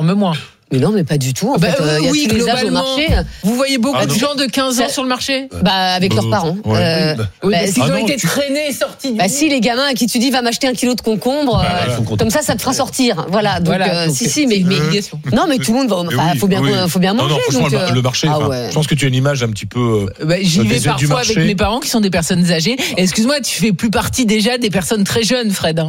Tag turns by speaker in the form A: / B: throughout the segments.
A: consomment moins.
B: Mais non, mais pas du tout. En fait, y a
A: oui,
B: tous les âges au marché.
A: Vous voyez beaucoup de gens de 15 ans sur le marché
B: Avec leurs parents.
A: S'ils ont été traînés et sortis.
B: Si, les gamins à qui tu dis va m'acheter 1 kilo de concombre, comme ça te fera sortir. Voilà. Donc, mais non, mais tout le monde va. Faut bien manger.
C: Non, franchement, le marché. Je pense que tu as une image un petit peu.
A: J'y vais parfois avec mes parents qui sont des personnes âgées. Excuse-moi, tu fais plus partie déjà des personnes très jeunes, Fred.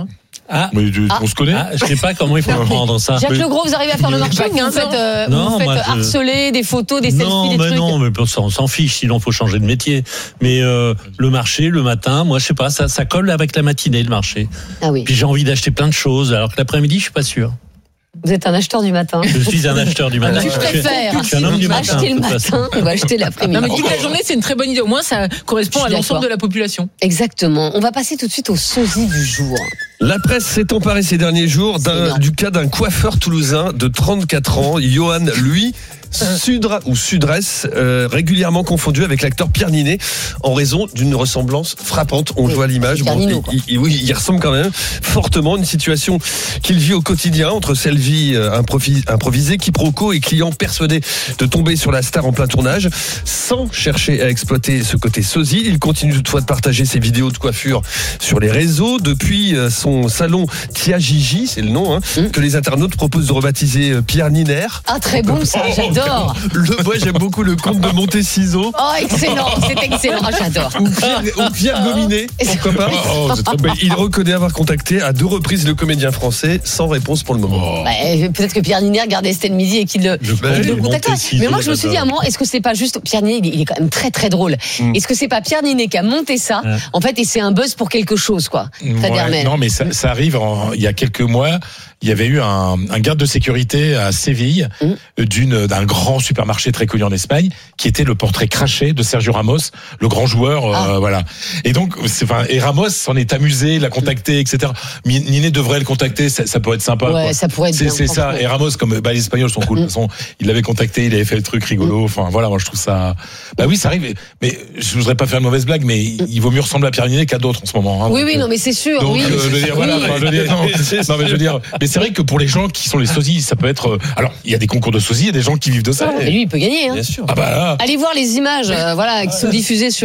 C: On se connaît.
D: Je sais pas comment il faut prendre ça.
B: Jacques Legros, vous arrivez à faire le marché ou vous faites harceler des photos, des selfies, des trucs?
D: Non, mais on s'en fiche, sinon faut changer de métier. Mais le marché, le matin, moi je sais pas, ça colle avec la matinée, le marché.
B: Ah oui.
D: Puis j'ai envie d'acheter plein de choses, alors que l'après-midi, je suis pas sûr.
B: Vous êtes un acheteur du matin.
D: Je suis un acheteur du matin.
B: Tu préfères
D: je suis un homme du matin,
B: acheter le matin ou acheter l'après-midi.
A: Non, mais toute la journée, c'est une très bonne idée. Au moins, ça correspond à l'ensemble de la population.
B: Exactement. On va passer tout de suite au sosie du jour.
E: La presse s'est emparée ces derniers jours du cas d'un coiffeur toulousain de 34 ans, Johan, lui, Sudresse, régulièrement confondu avec l'acteur Pierre Ninet en raison d'une ressemblance frappante. On le voit à l'image. Il ressemble quand même fortement. Une situation qu'il vit au quotidien entre celle vie improvisée, quiproquo et client persuadé de tomber sur la star en plein tournage. Sans chercher à exploiter ce côté sosie, il continue toutefois de partager ses vidéos de coiffure sur les réseaux. Depuis son salon Tia Gigi, c'est le nom, que les internautes proposent de rebaptiser Pierre Niner.
B: Ah, très bon ça, j'adore.
E: J'aime beaucoup le conte de Monté-Ciseaux.
B: Oh, excellent, c'est excellent, j'adore.
E: Ou Pierre Gominet, pourquoi pas. Il reconnaît avoir contacté à 2 reprises le comédien français sans réponse pour le moment.
B: Peut-être que Pierre Niner garde Estelle Midi et qu'il le contacte. Mais moi je me suis dit à un moment, est-ce que c'est pas juste Pierre Ninet, il est quand même très très drôle. Est-ce que c'est pas Pierre Ninet qui a monté ça en fait, et c'est un buzz pour quelque chose quoi.
C: Non, mais ça arrive il y a quelques mois. Il y avait eu un garde de sécurité à Séville d'un grand supermarché très connu en Espagne, qui était le portrait craché de Sergio Ramos, le grand joueur, voilà. Et donc, et Ramos s'en est amusé, l'a contacté, etc. Ninet devrait le contacter, ça pourrait être sympa.
B: Ouais, quoi. Ça pourrait être bien.
C: C'est ça. Et Ramos, comme les Espagnols sont cool, de toute façon, il l'avait contacté, il avait fait le truc rigolo. Enfin, voilà, moi je trouve ça. Oui, ça arrive. Mais je voudrais pas faire une mauvaise blague, mais il vaut mieux ressembler à Pierre Ninet qu'à d'autres en ce moment.
B: Oui, non, mais c'est sûr.
C: Donc, je veux dire, mais c'est vrai que pour les gens qui sont les sosies, ça peut être. Alors, il y a des concours de sosies, il y a des gens qui vivent de ça.
B: Mais lui, il peut gagner.
E: Bien sûr.
B: Allez voir les images, qui sont diffusées sur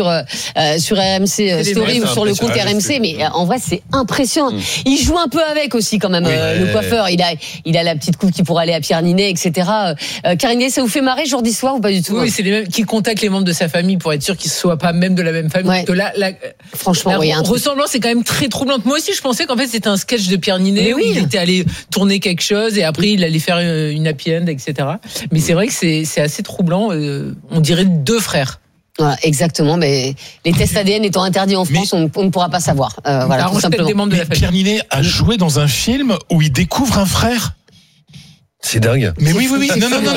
B: RMC Story ou sur le compte RMC. Mais en vrai, c'est impressionnant. Il joue un peu avec aussi quand même le coiffeur. Il a la petite coupe qui pourrait aller à Pierre Ninet, etc. Karine Galli, ça vous fait marrer Jordi Soir ou pas du tout?
A: Oui, c'est les mêmes qui contactent les membres de sa famille pour être sûr qu'ils ne soient pas même de la même famille. Ouais.
B: Franchement,
A: la ressemblance est quand même très troublante. Moi aussi, je pensais qu'en fait c'était un sketch de Pierre Ninet. Oui. Il était allé tourner quelque chose et après il allait faire une happy end, etc. Mais c'est vrai que c'est assez troublant. On dirait 2 frères.
B: Voilà, exactement, mais les tests ADN étant interdits en France, on ne pourra pas savoir. Voilà, tout simplement.
C: Des membres de la famille. Pierre Ninet a joué dans un film où il découvre un frère.
E: C'est dingue.
C: Mais oui. Non,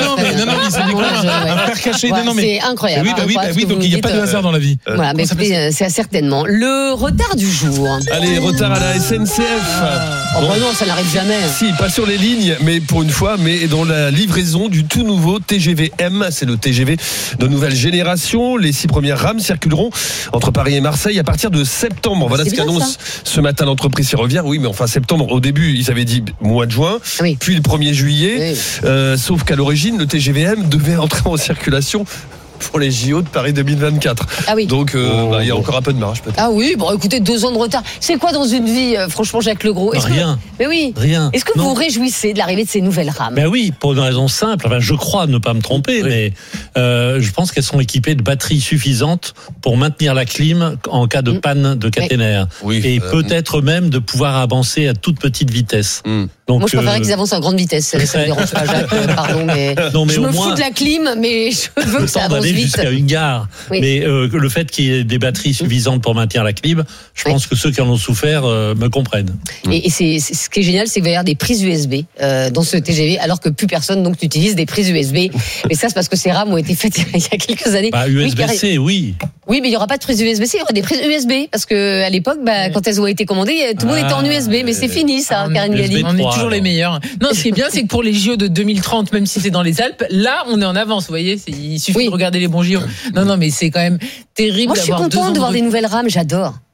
C: il s'est découvert un frère caché.
B: C'est incroyable.
C: Oui, donc il n'y a pas de hasard dans la vie.
B: Voilà, mais c'est certainement. Le retard du jour.
E: Allez, retard à la SNCF.
B: Non, ça n'arrive jamais.
E: Si, pas sur les lignes, mais pour une fois, mais dans la livraison du tout nouveau TGV M. C'est le TGV de nouvelle génération. Les 6 premières rames circuleront entre Paris et Marseille à partir de septembre. Voilà ce qu'annonce ce matin l'entreprise Ferroviaire. Oui, mais enfin septembre, au début, ils avaient dit mois de juin, puis le 1er juillet. Sauf qu'à l'origine, le TGVM devait entrer en circulation pour les JO de Paris 2024.
B: Ah oui.
E: Donc il y a encore un peu de marge peut-être.
B: Ah oui, écoutez, 2 ans de retard. C'est quoi dans une vie, franchement, Jacques Legros?
D: Rien.
B: Mais oui.
D: Rien.
B: Est-ce que vous vous réjouissez de l'arrivée de ces nouvelles rames?
D: Ben oui, pour une raison simple. Enfin, je crois ne pas me tromper, mais je pense qu'elles sont équipées de batteries suffisantes pour maintenir la clim en cas de panne de caténaire. Et peut-être même de pouvoir avancer à toute petite vitesse. Donc,
B: moi, je préférerais qu'ils avancent à grande vitesse. Ça me dérange pas, Jacques. Pardon, mais je me fous de la clim, mais je veux que ça avance vite.
D: Jusqu'à une gare. Mais le fait qu'il y ait des batteries suffisantes pour maintenir la clim, je pense que ceux qui en ont souffert me comprennent.
B: Et ce qui est génial, c'est qu'il va y avoir des prises USB dans ce TGV, alors que plus personne donc n'utilise des prises USB. Mais ça, c'est parce que ces rames ont été faites il y a quelques années.
D: USB-C, oui.
B: Oui, mais il n'y aura pas de prise USB-C, il y aura des prises USB. Parce qu'à l'époque, quand elles ont été commandées, tout le monde était en USB. Mais c'est fini, ça, Karine Galli.
A: On est toujours les meilleurs. Non, ce qui est bien, c'est que pour les JO de 2030, même si c'est dans les Alpes, là, on est en avance, vous voyez. Il suffit de regarder les bons JO. Non, mais c'est quand même terrible.
B: Moi, je suis contente de voir des nouvelles rames, j'adore.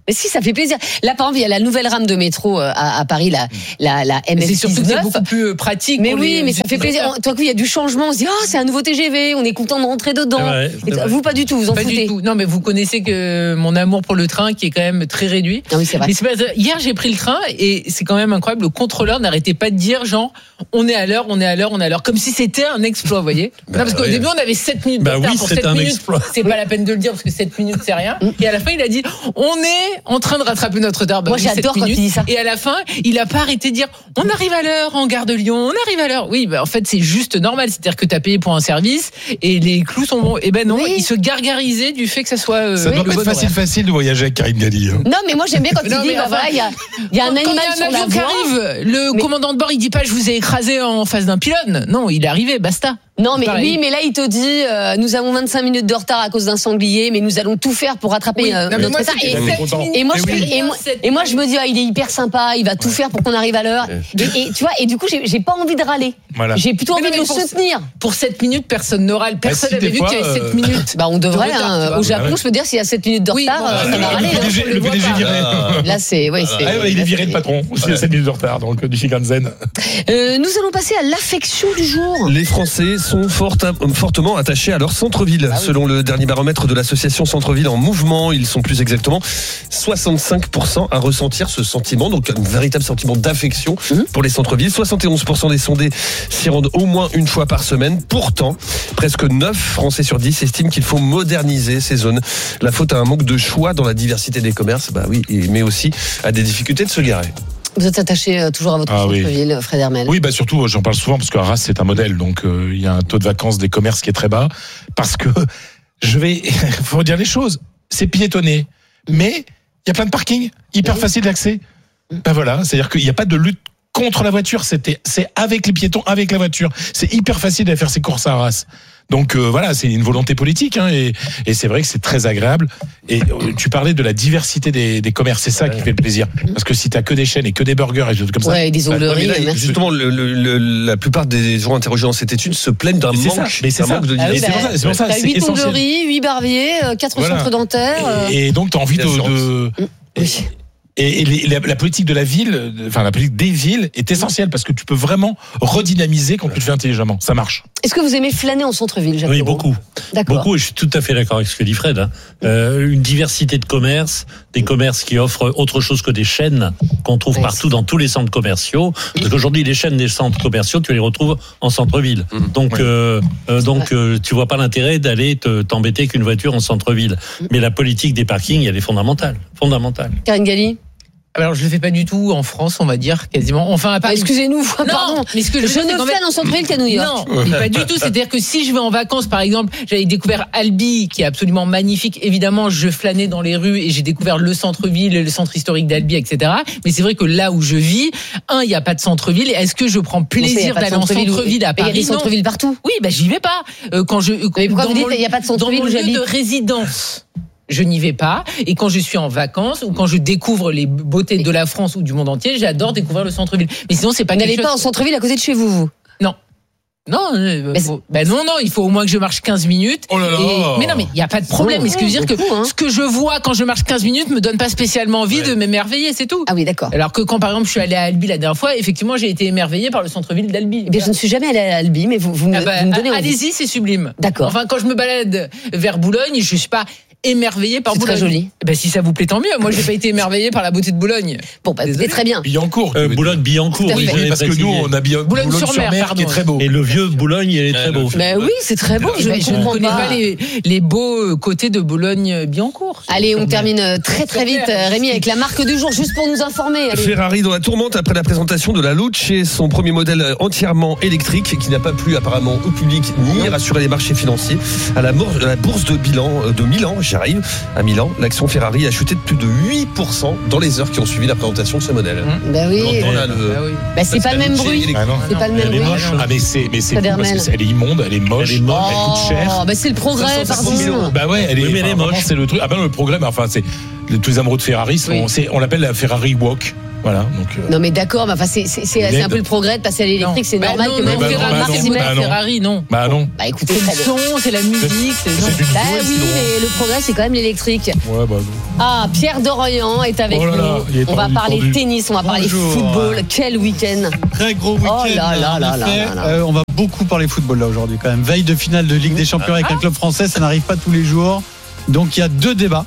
B: Mais si, ça fait plaisir. Là, par exemple, il y a la nouvelle rame de métro à Paris, la MS19.
A: C'est surtout que c'est beaucoup plus pratique.
B: Mais oui, mais ça fait plaisir. Tout à coup, il y a du changement. On se dit, c'est un nouveau TGV. On est content de rentrer dedans. Vous, pas du tout. Vous en foutez.
A: Pas du tout. Non, mais vous connaissez que mon amour pour le train, qui est quand même très réduit.
B: Ah oui, c'est vrai.
A: Mais hier, j'ai pris le train et c'est quand même incroyable. Le contrôleur n'arrêtait pas de dire, genre, on est à l'heure, comme si c'était un exploit, vous voyez. Non, parce qu'au début, on avait 7 minutes de retard.
D: Oui,
A: pour
D: c'est
A: 7
D: un
A: minutes.
D: exploit.
A: C'est pas la peine de le dire parce que 7 minutes, c'est rien. Et à la fin, il a dit, on est en train de rattraper notre retard.
B: Moi, j'adore quand il dit ça.
A: Et à la fin, il a pas arrêté de dire, on arrive à l'heure en gare de Lyon, on arrive à l'heure. Oui, en fait, c'est juste normal. C'est-à-dire que t'as payé pour un service et les clous sont bons. Et ben non, il se gargarisait du fait que ça soit.
C: Ça doit pas être facile de voyager avec Karine Galli.
B: Non, mais moi, j'aime bien quand il dit, voilà, il y a un animal sur la voie.
A: Qui arrive, le commandant de bord, il dit pas, je vous ai écrasé en face d'un pylône. Non, il est arrivé, basta.
B: Non, mais oui, mais là, il te dit, nous avons 25 minutes de retard à cause d'un sanglier, mais nous allons tout faire pour rattraper notre retard. Et moi, je me dis, il est hyper sympa, il va tout faire pour qu'on arrive à l'heure. Et tu vois, et du coup, j'ai pas envie de râler. Voilà. J'ai plutôt envie de le soutenir.
A: Pour 7 minutes, personne ne râle. Personne n'avait vu qu'il y avait 7 minutes.
B: On devrait, au Japon, je peux dire, s'il y a 7 minutes de retard, ça va râler.
C: Le PDG viré.
B: Là, c'est,
C: il est viré, le patron. S'il y a 7 minutes de retard, donc, du Shinkansen.
B: Nous allons passer à l'affection du jour.
E: Les Français sont fortement attachés à leur centre-ville. Selon le dernier baromètre de l'association Centre-Ville en Mouvement, ils sont plus exactement 65% à ressentir ce sentiment, donc un véritable sentiment d'affection pour les centres-villes. 71% des sondés s'y rendent au moins une fois par semaine. Pourtant, presque 9 Français sur 10 estiment qu'il faut moderniser ces zones. La faute à un manque de choix dans la diversité des commerces, mais aussi à des difficultés de se garer.
B: Vous êtes attaché toujours à votre centre-ville, Fred Hermel.
C: Oui, surtout, j'en parle souvent parce que Arras, c'est un modèle. Donc, il y a un taux de vacances des commerces qui est très bas. Parce que, faut dire les choses, c'est piétonné. Mais, il y a plein de parkings, hyper facile d'accès. Voilà, c'est-à-dire qu'il n'y a pas de lutte contre la voiture. C'est avec les piétons, avec la voiture. C'est hyper facile d'aller faire ses courses à Arras. Donc voilà, c'est une volonté politique et c'est vrai que c'est très agréable. Et tu parlais de la diversité des commerces, c'est ça qui fait le plaisir. Parce que si t'as que des chaînes et que des burgers et des choses comme ça.
B: Et des ongleries.
E: Justement, la plupart des gens interrogés dans cette étude se plaignent d'un manque de diversité.
C: C'est pour ça.
B: T'as 8 ongleries, 8 barbiers, 4 centres dentaires.
C: Et donc t'as envie de Et la politique de la ville, enfin la politique des villes est essentielle parce que tu peux vraiment redynamiser quand tu le fais intelligemment. Ça marche.
B: Est-ce que vous aimez flâner en centre-ville, Jacques?
D: Oui, beaucoup.
B: D'accord.
D: Beaucoup, et je suis tout à fait d'accord avec ce que dit Fred. Une diversité de commerces, des commerces qui offrent autre chose que des chaînes qu'on trouve partout dans tous les centres commerciaux. Parce qu'aujourd'hui, les chaînes des centres commerciaux, tu les retrouves en centre-ville. Donc, tu vois pas l'intérêt d'aller t'embêter qu'une voiture en centre-ville. Mais la politique des parkings, elle est fondamentale.
B: Karine Galli?
A: Alors, je le fais pas du tout en France, on va dire, quasiment. Enfin, à Paris.
B: Excusez-nous, pardon.
A: Mais ce que
B: je ne flâne en centre-ville qu'à New York.
A: Non, mais pas du tout. C'est-à-dire que si je vais en vacances, par exemple, j'avais découvert Albi, qui est absolument magnifique. Évidemment, je flânais dans les rues et j'ai découvert le centre-ville, le centre historique d'Albi, etc. Mais c'est vrai que là où je vis, il n'y a pas de centre-ville. Et est-ce que je prends plaisir d'aller en centre-ville à Paris?
B: Il y a des centres-villes partout.
A: Oui, j'y vais pas.
B: Mais pourquoi vous dites qu'il n'y a pas de centre-ville où j'habite?
A: Dans mon lieu de résidence, je n'y vais pas. Et quand je suis en vacances ou quand je découvre les beautés de la France ou du monde entier, j'adore découvrir le centre-ville. Mais sinon, c'est pas.
B: Vous n'allez pas en centre-ville à côté de chez vous?
A: Non. Non, non, il faut au moins que je marche 15 minutes.
C: Oh là là.
A: Mais non, mais il y a pas de problème. Mais ce que je veux dire ce que je vois quand je marche 15 minutes me donne pas spécialement envie de m'émerveiller, c'est tout.
B: Ah oui, d'accord.
A: Alors que quand par exemple je suis allé à Albi la dernière fois, effectivement, j'ai été émerveillé par le centre-ville d'Albi.
B: Je ne suis jamais allée à Albi, mais vous me donnez envie.
A: Allez-y, c'est sublime.
B: D'accord.
A: Enfin, quand je me balade vers Boulogne, je suis pas émerveillé par Boulogne.
B: C'est très joli.
A: Si ça vous plaît, tant mieux. Moi, j'ai pas été émerveillé par la beauté de Boulogne.
B: Bon, c'est très bien.
C: Billancourt.
D: Boulogne-Billancourt.
C: Oui, parce que nous, on a Boulogne-sur-Mer qui est très beau.
D: Et le vieux Boulogne, il est très beau.
B: Oui, c'est très beau. Je
A: ne connais pas les beaux côtés de Boulogne-Billancourt.
B: Allez, on termine très très vite, Rémi, avec la marque du jour, juste pour nous informer. Allez.
E: Ferrari dans la tourmente après la présentation de la Luce, son premier modèle entièrement électrique qui n'a pas plu apparemment au public ni rassuré les marchés financiers. À la bourse de Milan, j'arrive. À Milan, l'action Ferrari a chuté de plus de 8% dans les heures qui ont suivi la présentation de ce modèle.
B: C'est pas le même bruit. C'est pas le même bruit.
C: Mais c'est cool parce qu'elle est immonde, elle est moche, elle coûte cher.
B: C'est le progrès, pardon.
C: Elle est moche. C'est le truc. Le progrès, tous les amoureux de Ferrari on l'appelle la Ferrari Walk. Voilà. Donc,
B: non mais d'accord, mais enfin c'est un peu le progrès de passer à l'électrique, c'est normal que même
A: Ferrari, non.
C: Bah non.
B: Bah écoutez,
A: c'est le son, c'est la musique,
B: bah oui, mais le progrès c'est quand même l'électrique.
C: Ouais, bah non.
B: Ah, Pierre Dorian est avec nous. On va parler tennis, on va parler football. Quel week-end.
F: Très gros week-end.
B: Oh là là là là.
F: On va beaucoup parler football là aujourd'hui quand même. Veille de finale de Ligue des Champions avec un club français, ça n'arrive pas tous les jours. Donc il y a 2 débats.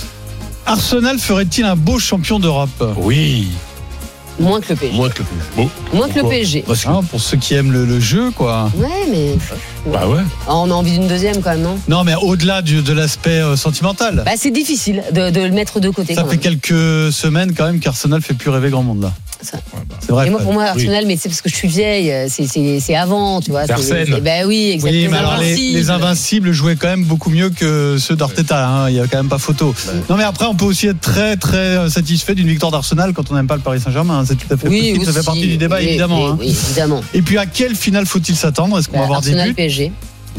F: Arsenal ferait-il un beau champion d'Europe ?
C: Oui.
B: Moins que le PSG.
E: Moins que
B: le PSG.
F: Pour ceux qui aiment le jeu, quoi.
B: Ouais, mais.
C: Bah ouais.
B: On a envie d'une deuxième quand même, non ?
F: Non, mais au-delà de l'aspect sentimental.
B: Bah, c'est difficile de le mettre de côté.
F: Ça fait quelques semaines quand même qu'Arsenal fait plus rêver grand monde là.
B: C'est vrai. Et moi, pour moi, Arsenal, mais c'est parce que je suis vieille, c'est avant, tu vois. Ben oui, exactement.
F: Oui, mais alors les Invincibles jouaient quand même beaucoup mieux que ceux d'Arteta. Hein. Il y a quand même pas photo. Ouais. Non, mais après, on peut aussi être très, très satisfait d'une victoire d'Arsenal quand on n'aime pas le Paris Saint-Germain. C'est tout à fait possible. Ça fait partie du débat, évidemment.
B: Oui, évidemment.
F: Et puis, à quelle finale faut-il s'attendre ? Est-ce qu'on va avoir des buts ?
B: Arsenal PSG.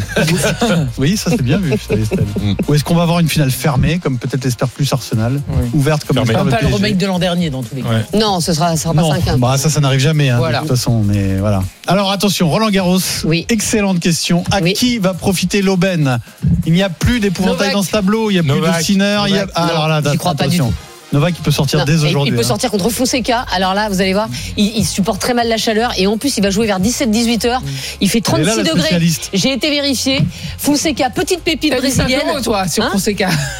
F: Oui, ça c'est bien vu. Ou est-ce qu'on va avoir une finale fermée, comme peut-être l'espère plus Arsenal, ouverte comme l'espère le
A: PSG.
F: Pas
A: le remake de l'an dernier dans tous les cas. Ouais.
B: Non, ce sera pas 5-1.
F: Bah, ça n'arrive jamais, hein, de toute façon. Mais voilà. Alors attention, Roland Garros.
B: Oui.
F: Excellente question. À qui va profiter l'aubaine ? Il n'y a plus d'épouvantail dans ce tableau. Il n'y a plus de Sinner. Alors là,
B: j'y crois pas du tout.
F: Novak qui peut sortir dès aujourd'hui.
B: Il peut sortir contre Fonseca. Alors là, vous allez voir, il supporte très mal la chaleur et en plus, il va jouer vers 17-18 heures. Il fait 36 degrés. J'ai été vérifié. Fonseca, petite pépite brésilienne.
A: Toi, sur Fonseca.
B: Quoi ?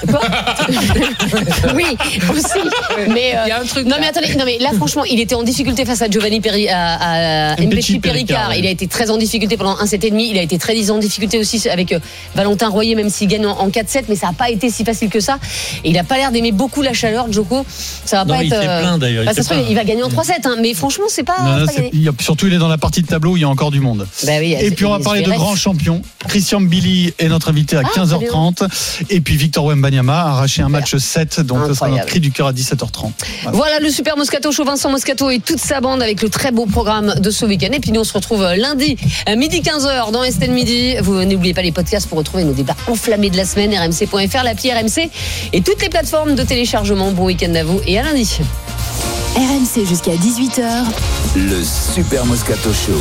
B: Oui, aussi. Mais
A: il y a un truc.
B: Non mais attendez, là franchement, il était en difficulté face à Giovanni à Mpeci Perricard. Il a été très en difficulté pendant un set et demi. Il a été très en difficulté aussi avec Valentin Royer, même s'il gagne en 4-7, mais ça n'a pas été si facile que ça. Et il n'a pas l'air d'aimer beaucoup la chaleur. Joko, ça va pas être.
D: Il s'est plaint d'ailleurs.
B: Il va gagner en 3-7, hein, mais franchement, c'est pas.
F: Surtout, il est dans la partie de tableau où il y a encore du monde.
B: Bah oui,
F: et puis, on va parler de grands champions. Christian Mbili est notre invité à 15h30. Et puis, Victor Wembanyama a arraché un match 7. Donc, ce sera notre cri du cœur à 17h30.
B: Voilà le Super Moscato Show. Vincent Moscato et toute sa bande avec le très beau programme de ce week-end. Et puis, nous, on se retrouve lundi, midi 15h dans Estelle Midi. Vous n'oubliez pas les podcasts pour retrouver nos débats enflammés de la semaine. RMC.fr, l'appli RMC et toutes les plateformes de téléchargement. Bon week-end à vous et à lundi.
G: RMC jusqu'à 18h.
H: Le Super Moscato Show.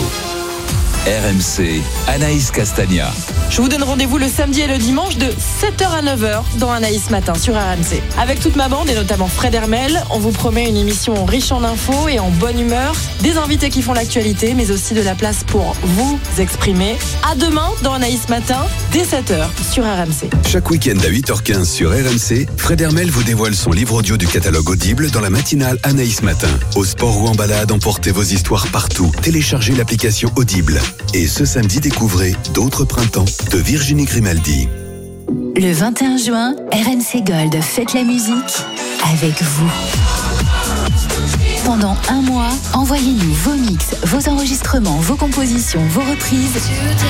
H: RMC, Anaïs Castagna.
I: Je vous donne rendez-vous le samedi et le dimanche de 7h à 9h dans Anaïs Matin sur RMC. Avec toute ma bande et notamment Fred Hermel, on vous promet une émission riche en infos et en bonne humeur, des invités qui font l'actualité, mais aussi de la place pour vous exprimer. À demain dans Anaïs Matin, dès 7h sur RMC.
H: Chaque week-end à 8h15 sur RMC, Fred Hermel vous dévoile son livre audio du catalogue Audible dans la matinale Anaïs Matin. Au sport ou en balade, emportez vos histoires partout. Téléchargez l'application Audible. Et ce samedi, découvrez D'autres printemps de Virginie Grimaldi.
G: Le 21 juin, RMC Gold fête la musique avec vous. Pendant un mois, envoyez-nous vos mix, vos enregistrements, vos compositions, vos reprises.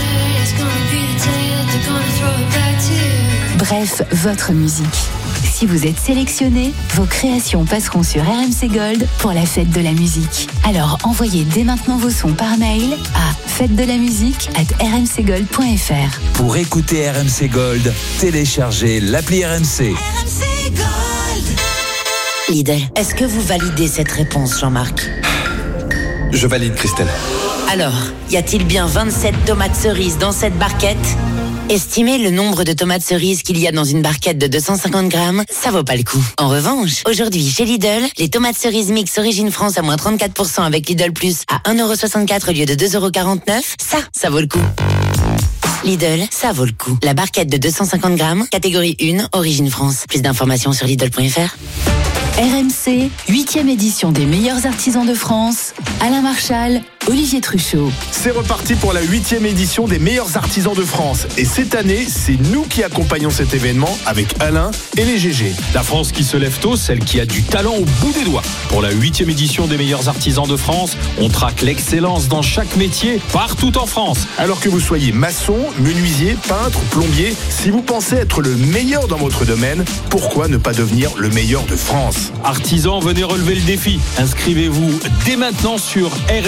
G: Bref, votre musique. Si vous êtes sélectionné, vos créations passeront sur RMC Gold pour la fête de la musique. Alors envoyez dès maintenant vos sons par mail à fête-de-la-musique@rmcgold.fr.
H: Pour écouter RMC Gold, téléchargez l'appli RMC.
G: RMC Gold.
J: Lidl, est-ce que vous validez cette réponse, Jean-Marc ?
K: Je valide, Christelle.
J: Alors, y a-t-il bien 27 tomates cerises dans cette barquette ? Estimez le nombre de tomates cerises qu'il y a dans une barquette de 250 grammes, ça vaut pas le coup. En revanche, aujourd'hui chez Lidl, les tomates cerises mix Origine France à moins 34% avec Lidl Plus à 1,64€ au lieu de 2,49€, ça vaut le coup. Lidl, ça vaut le coup. La barquette de 250 grammes, catégorie 1, Origine France. Plus d'informations sur Lidl.fr.
G: RMC, 8e édition des meilleurs artisans de France. Alain Marchal, Olivier Truchot.
L: C'est reparti pour la 8e édition des meilleurs artisans de France. Et cette année, c'est nous qui accompagnons cet événement avec Alain et les GG.
M: La France qui se lève tôt, celle qui a du talent au bout des doigts. Pour la 8e édition des meilleurs artisans de France, on traque l'excellence dans chaque métier, partout en France.
L: Alors que vous soyez maçon, menuisier, peintre, plombier, si vous pensez être le meilleur dans votre domaine, pourquoi ne pas devenir le meilleur de France ?
M: Artisans, venez relever le défi. Inscrivez-vous dès maintenant sur RMC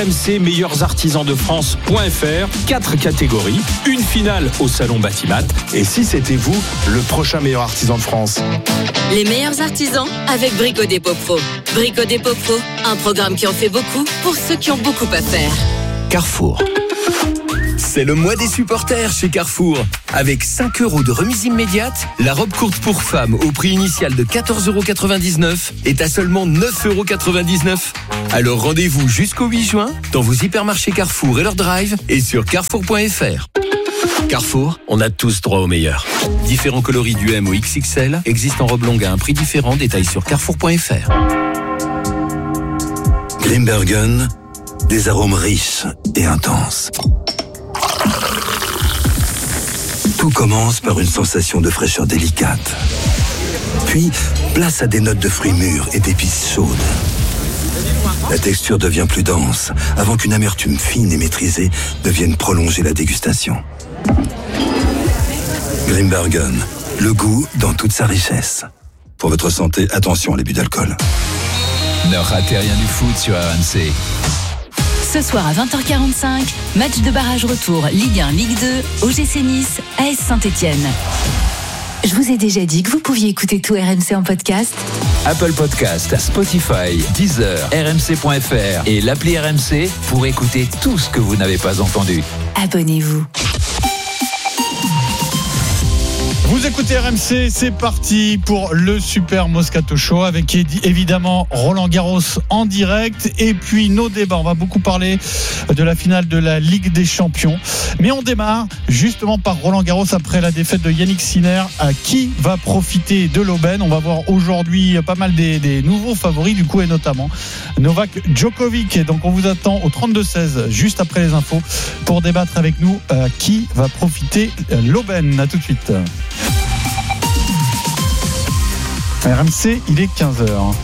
M: lesmeilleursartisansdefrance.fr. 4 catégories, une finale au salon Batimat.
L: Et si c'était vous, le prochain meilleur artisan de France?
N: Les meilleurs artisans avec Brico Dépôt Pro. Brico Dépôt Pro, un programme qui en fait beaucoup pour ceux qui ont beaucoup à faire.
O: Carrefour. C'est le mois des supporters chez Carrefour. Avec 5 € de remise immédiate, la robe courte pour femmes au prix initial de 14,99 € est à seulement 9,99 €. Alors rendez-vous jusqu'au 8 juin dans vos hypermarchés Carrefour et leur drive et sur carrefour.fr. Carrefour, on a tous droit au meilleur. Différents coloris du M au XXL existent en robe longue à un prix différent. Détails sur carrefour.fr.
P: Grimbergen, des arômes riches et intenses. Tout commence par une sensation de fraîcheur délicate. Puis, place à des notes de fruits mûrs et d'épices chaudes. La texture devient plus dense, avant qu'une amertume fine et maîtrisée ne vienne prolonger la dégustation. Grimbergen, le goût dans toute sa richesse. Pour votre santé, attention à l'abus d'alcool.
Q: Ne ratez rien du foot sur RMC.
G: Ce soir à 20h45, match de barrage retour Ligue 1, Ligue 2, OGC Nice, AS Saint-Etienne. Je vous ai déjà dit que vous pouviez écouter tout RMC en podcast.
Q: Apple Podcast, Spotify, Deezer, RMC.fr et l'appli RMC pour écouter tout ce que vous n'avez pas entendu.
G: Abonnez-vous.
F: Vous écoutez RMC, c'est parti pour le Super Moscato Show avec évidemment Roland Garros en direct et puis nos débats. On va beaucoup parler de la finale de la Ligue des Champions. Mais on démarre justement par Roland Garros après la défaite de Yannick Sinner. Qui va profiter de l'aubaine? On va voir aujourd'hui pas mal des nouveaux favoris du coup et notamment Novak Djokovic. Et donc on vous attend au 32-16 juste après les infos pour débattre avec nous qui va profiter l'aubaine. À tout de suite. RMC, il est 15h.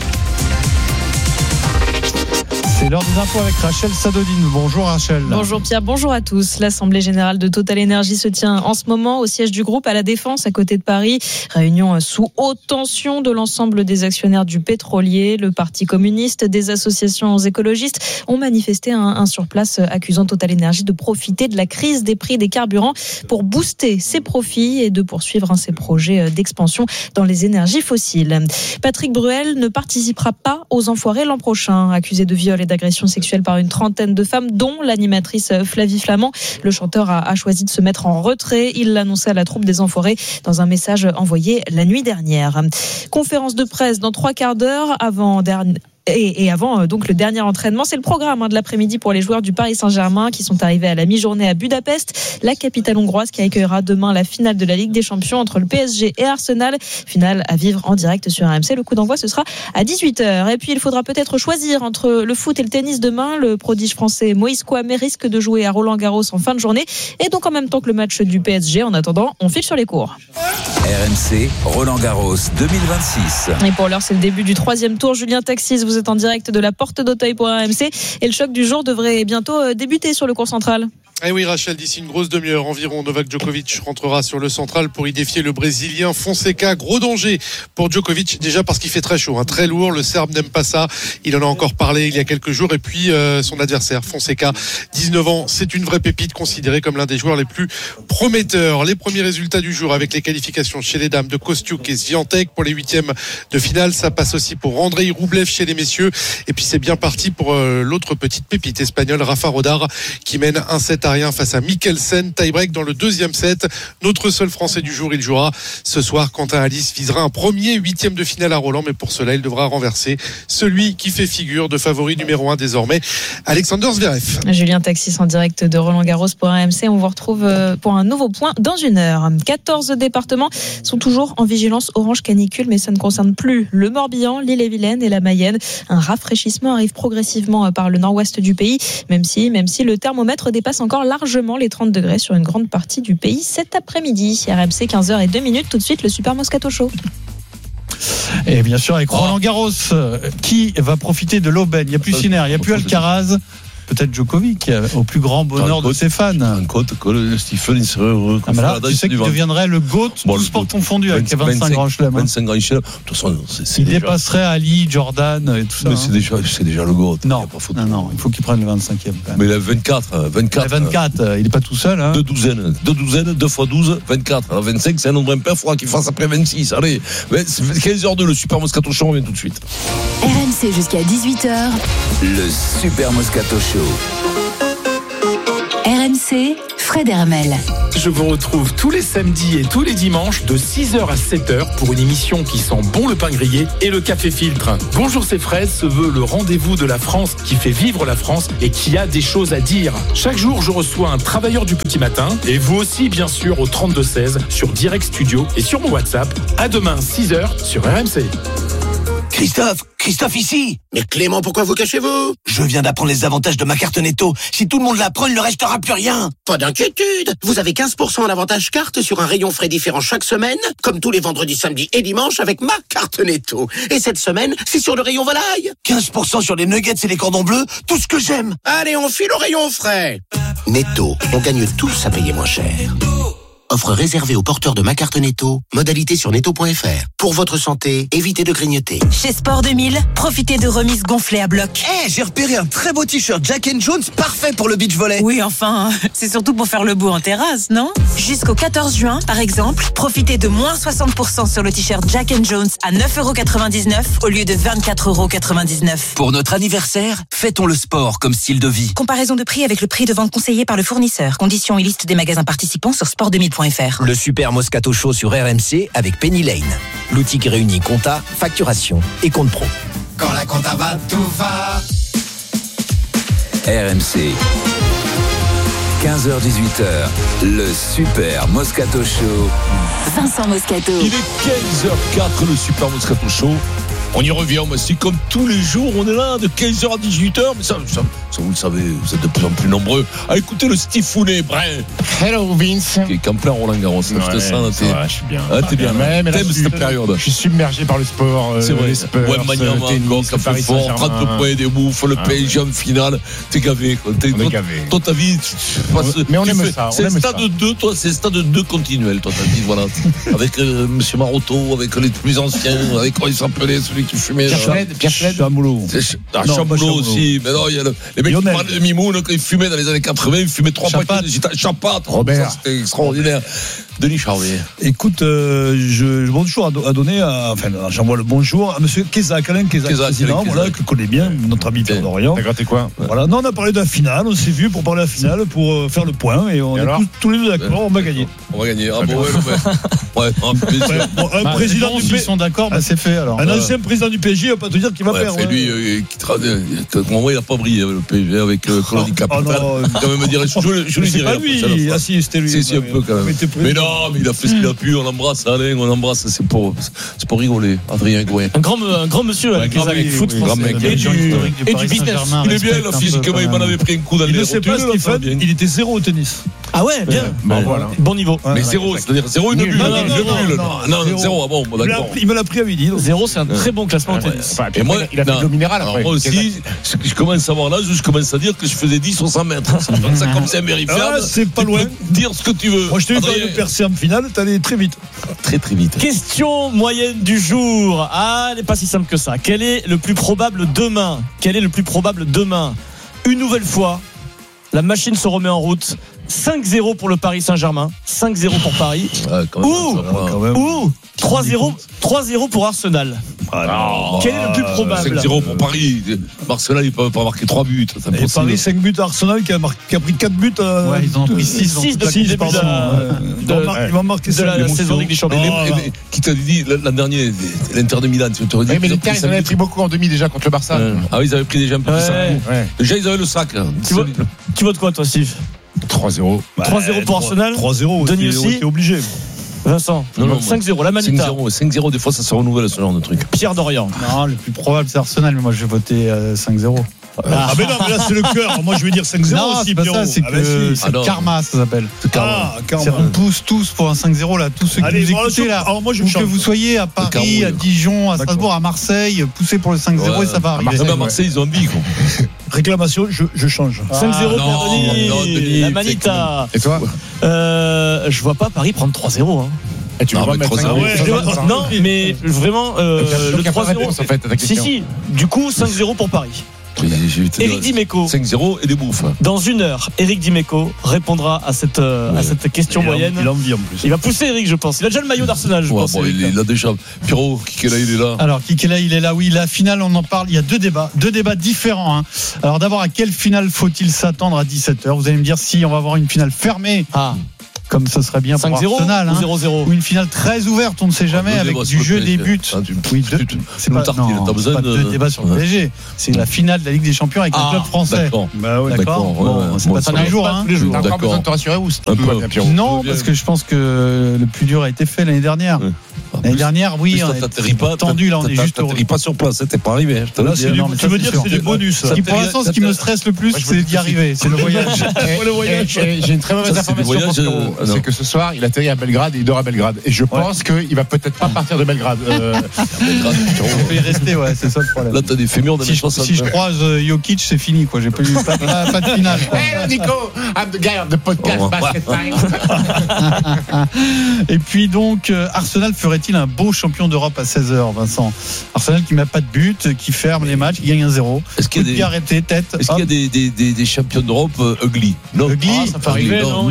F: C'est l'heure des infos avec Rachel Sadodine. Bonjour Rachel.
R: Bonjour Pierre, bonjour à tous. L'Assemblée Générale de Total Energy se tient en ce moment au siège du groupe à La Défense, à côté de Paris. Réunion sous haute tension de l'ensemble des actionnaires du pétrolier. Le Parti communiste, des associations écologistes ont manifesté un surplace accusant Total Energy de profiter de la crise des prix des carburants pour booster ses profits et de poursuivre ses projets d'expansion dans les énergies fossiles. Patrick Bruel ne participera pas aux Enfoirés l'an prochain, accusé de viol et d'agression sexuelle par une trentaine de femmes, dont l'animatrice Flavie Flamand. Le chanteur a choisi de se mettre en retrait. Il l'annonçait à la troupe des Enfoirés dans un message envoyé la nuit dernière. Conférence de presse dans 3 quarts d'heure avant donc le dernier entraînement. C'est le programme de l'après-midi pour les joueurs du Paris Saint-Germain qui sont arrivés à la mi-journée à Budapest, la capitale hongroise qui accueillera demain la finale de la Ligue des Champions entre le PSG et Arsenal. Finale à vivre en direct sur RMC. Le coup d'envoi, ce sera à 18h. Et puis, il faudra peut-être choisir entre le foot et le tennis demain. Le prodige français Moïse Kouamé risque de jouer à Roland-Garros en fin de journée et donc en même temps que le match du PSG. En attendant, on file sur les cours.
Q: RMC, Roland-Garros 2026.
R: Et pour l'heure, c'est le début du 3e tour. Julien Taxis, vous êtes en direct de la Porte d'Auteuil pour RMC et le choc du jour devrait bientôt débuter sur le court central.
S: Eh oui Rachel, d'ici une grosse demi-heure environ, Novak Djokovic rentrera sur le central pour y défier le Brésilien Fonseca. Gros danger pour Djokovic, déjà parce qu'il fait très chaud, très lourd, le Serbe n'aime pas ça, il en a encore parlé il y a quelques jours. Et puis son adversaire Fonseca, 19 ans, c'est une vraie pépite, considéré comme l'un des joueurs les plus prometteurs. Les premiers résultats du jour avec les qualifications chez les dames de Kostiuk et Swiatek pour les 8e de finale. Ça passe aussi pour Andrei Rublev chez les messieurs. Et puis c'est bien parti pour l'autre petite pépite espagnole, Rafa Rodar, qui mène 1-7-rien face à Mikkelsen. Tie-break dans le 2e set. Notre seul Français du jour, il jouera ce soir. Quentin Alice visera un premier 8e de finale à Roland, mais pour cela, il devra renverser celui qui fait figure de favori numéro 1 désormais, Alexander Zverev.
R: Julien Taxis en direct de Roland-Garros pour RMC. On vous retrouve pour un nouveau point dans une heure. 14 départements sont toujours en vigilance orange canicule, mais ça ne concerne plus le Morbihan, l'Ille-et-Vilaine et la Mayenne. Un rafraîchissement arrive progressivement par le nord-ouest du pays, même si le thermomètre dépasse encore largement les 30 degrés sur une grande partie du pays cet après-midi. RMC 15h02, tout de suite le Super Moscato Show.
F: Et bien sûr avec Roland Garros, qui va profiter de l'aubaine? Il n'y a plus Sinner, il n'y a plus Alcaraz. peut-être Djokovic, au plus grand bonheur de ses fans.
E: En compte que le Stephen, il serait heureux.
F: Tu sais qu'il deviendrait le GOAT, tout sport confondu, avec 25 grands chelems.
E: 25 grands chelems. De toute façon,
F: il dépasserait Ali, Jordan et tout ça.
E: Mais c'est déjà le GOAT.
F: Non, il faut qu'il prenne le 25e.
E: Mais il a 24.
F: 24, il n'est pas tout seul. Hein.
E: 2 douzaines, 2 fois 12, 24. Alors 25, c'est un nombre impair, il faudra qu'il fasse après 26. Allez, 15h02, le Super Moscato Show, on revient tout de suite.
G: RMC jusqu'à 18h.
Q: Le Super Moscato Show.
G: RMC, Fred Hermel.
M: Je vous retrouve tous les samedis et tous les dimanches de 6h à 7h pour une émission qui sent bon le pain grillé et le café filtre. Bonjour, c'est Fred se veut le rendez-vous de la France qui fait vivre la France et qui a des choses à dire. Chaque jour, je reçois un travailleur du petit matin et vous aussi, bien sûr, au 32-16 sur Direct Studio et sur mon WhatsApp. À demain, 6h sur RMC.
T: Christophe ici. Mais Clément, pourquoi vous cachez-vous? Je viens d'apprendre les avantages de ma carte Netto. Si tout le monde l'apprend, il ne restera plus rien. Pas d'inquiétude. Vous avez 15% en avantage carte sur un rayon frais différent chaque semaine, comme tous les vendredis, samedis et dimanches avec ma carte Netto. Et cette semaine, c'est sur le rayon volaille. 15% sur les nuggets et les cordons bleus, tout ce que j'aime. Allez, on file au rayon frais. Netto, on gagne tous à payer moins cher. Offre réservée aux porteurs de ma carte Netto. Modalité sur netto.fr. Pour votre santé, évitez de grignoter.
U: Chez Sport 2000, profitez de remises gonflées à bloc.
T: J'ai repéré un très beau t-shirt Jack & Jones, parfait pour le beach volley.
U: Oui, enfin, c'est surtout pour faire le beau en terrasse, non? Jusqu'au 14 juin, par exemple, profitez de moins 60% sur le t-shirt Jack & Jones à 9,99€ au lieu de 24,99€.
T: Pour notre anniversaire, fêtons le sport comme style de vie.
U: Comparaison de prix avec le prix de vente conseillé par le fournisseur. Conditions et liste des magasins participants sur sport2000.fr.
T: Le Super Moscato Show sur RMC avec Penny Lane. L'outil qui réunit compta, facturation et compte pro.
V: Quand la compta va, tout va.
Q: RMC. 15h-18h, le Super Moscato Show.
G: Vincent Moscato.
E: Il est 15h04, le Super Moscato Show. On y revient, c'est comme tous les jours, on est là de 15h à 18h, mais ça vous le savez, vous êtes de plus en plus nombreux à écouter le Stifounet, Brun.
W: Hello Vince.
E: Qui est en plein Roland Garros, je te sens,
W: je suis bien.
E: T'es bien, t'aimes cette période.
W: Je suis submergé par le sport.
E: C'est vrai,
W: le
E: Maniama encore, qui a fait fort, 30 points, des moufs, le PSG en finale, t'es gavé.
W: On est gavé.
E: Toi, ta vie,
W: mais on aime ça.
E: C'est stade 2, toi, c'est stade 2 continuel, toi, ta vie, voilà. Avec Monsieur Maroto, avec les plus anciens, avec comment il s'appelait, celui qui fumait.
W: Pierre Schled.
F: Chamoulot.
E: Chamoulot aussi. Mais non, il y a les mecs qui parlaient de Mimoun quand ils fumaient dans les années 80, ils fumaient 3 paquets de gitane. Chapat.
W: Robert.
E: C'était extraordinaire. Denis Charvet.
F: Écoute, je bonjour à donner j'envoie le bonjour à monsieur Kézak, Alain Kézak, président, voilà, que connaît bien, notre ami Pierre Dorian.
W: T'as gratté quoi?
F: Voilà, non, on a parlé de la finale, on s'est vu pour parler de la finale, pour faire le point, et on est tous les deux d'accord, on va gagner.
E: On va gagner. Ah bon, ouais,
F: un président du PSG. Sont d'accord, c'est fait alors. Un ancien président du PSG, on va pas te dire qu'il va perdre.
E: Et lui, comment il n'a pas brillé le PSG avec Claude Capral. Quand même me dire, je lui dirais.
F: C'est pas lui, si, c'était lui.
E: Si, un peu quand même. Mais non, mais il a fait ce qu'il a pu, on l'embrasse, Alain, on l'embrasse, c'est pour rigoler, Adrien Gouin.
W: Un grand monsieur, avec foot français.
E: Et du business. Il est bien, là, physiquement, il m'en avait pris un coup dans les rotules.
F: Il ne sait pas, Stéphane, il était 0 au tennis.
W: Ah ouais, bien. Bon niveau.
E: Mais 0, c'est-à-dire 0 une bulle. Non, 0, bon, d'accord.
F: Il me l'a pris à midi.
W: 0, c'est un très bon classement au tennis.
E: Et moi,
W: il a fait de l'eau minérale après.
E: Moi aussi, je commence à voir là, je commence à dire que je faisais 10 sur 100 mètres. Ça comme c'est vérifiable.
F: C'est pas loin.
E: Dire ce que tu veux.
F: Moi, je t'ai vu faire une percée en finale, t'allais très vite.
E: Très vite.
W: Question moyenne du jour. Ah, elle n'est pas si simple que ça. Quel est le plus probable demain? Une nouvelle fois, la machine se remet en route. 5-0 pour le Paris Saint-Germain, 5-0 pour Paris, ou 3-0 pour Arsenal. Quel est le plus probable?
E: 5-0 pour Paris. Arsenal, il ne peut pas marquer 3 buts.
F: Et Paris, 5 buts à Arsenal qui a pris 4 buts.
W: Ils ont pris 6 depuis le début
F: ils vont marquer
W: de la saison Ligue des Champions.
E: Qui t'a dit l'an dernier, l'Inter de Milan, tu te redis.
W: Mais l'Inter, ils en avaient pris beaucoup en demi déjà contre le Barça.
E: Ah oui, ils avaient pris déjà un peu de ça. Déjà, ils avaient le sac.
W: Tu votes quoi, toi, Steve? 3-0. 3-0 pour Arsenal.
F: 3-0.
W: Denis aussi.
F: T'es obligé.
W: Vincent. Non, 5-0. La Manita.
E: 5-0, des fois, ça se renouvelle ce genre de truc.
W: Pierre Dorian.
F: Non, le plus probable, c'est Arsenal, mais moi, je vais voter 5-0.
A: Mais non, mais là c'est le cœur. Moi je vais dire 5-0
F: non,
A: aussi.
F: c'est pas ça, c'est que c'est karma, ça s'appelle.
A: Karma.
F: On pousse tous pour un 5-0 là, tous ceux qui nous écoutent là.
A: Alors moi je
F: ou que vous soyez à Paris, à Dijon, à Strasbourg, à Marseille, poussez pour le 5-0 et ça va arriver.
E: À Marseille, ils ont envie.
A: Réclamation, je change.
W: 5-0 pour Denis. La Manita.
L: Et toi
W: Je vois pas Paris prendre 3-0. Hein.
L: Et tu vas pas mettre
W: 3-0. Non, mais vraiment, le 3-0.
L: En fait, ta question.
W: Si. Du coup, 5-0 pour Paris. Éric Dimeco.
E: 5-0 et des bouffes.
W: Dans 1 heure, Éric Dimeco répondra à cette question moyenne.
A: Il a envie en plus.
W: Il va pousser Éric, je pense. Il a déjà le maillot d'Arsenal, je pense.
E: Il a déjà. Pierrot, Kikela, il est là.
F: Alors, Kikela, il est là. Oui, la finale, on en parle. Il y a deux débats différents. Alors, d'abord, à quelle finale faut-il s'attendre à 17h? Vous allez me dire si on va avoir une finale fermée. Comme ce serait bien pour
W: 5-0
F: Arsenal,
W: ou 0-0
F: ou une finale très ouverte, on ne sait jamais, avec du jeu, des buts. Oui, c'est pas deux débats sur le PSG. C'est la finale de la Ligue des Champions avec le club français.
E: D'accord.
F: D'accord. C'est pas tous les jours.
L: T'as encore besoin de te rassurer ou
F: non, parce que je pense que le plus dur a été fait l'année dernière. L'année dernière, oui, on est tendu. Là, on est juste.
E: T'atterris pas sur place, t'es pas arrivé.
A: Tu veux dire que c'est du bonus.
F: Pour l'instant, ce qui me stresse le plus, c'est d'y arriver. C'est le voyage.
L: J'ai une très mauvaise information. C'est que ce soir, il atterrit à Belgrade et il dort à Belgrade. Et je pense qu'il va peut-être pas partir de Belgrade.
F: On peut y rester, ouais, c'est ça le problème.
E: Là, t'as des fémurs dans les 60.
F: Si je croise Jokic, c'est fini, quoi. J'ai pas de finale.
L: Hey Nico, I'm the guy of the podcast Basket Time.
F: Et puis donc, Arsenal ferait-il un beau champion d'Europe à 16h, Vincent? Arsenal qui met pas de but, qui ferme les matchs, qui gagne 1-0.
E: Est-ce qu'il y a
F: arrêté, tête.
E: Est-ce qu'il y a des champions d'Europe ugly? Non.
F: Ugly,
W: ça peut arriver, non?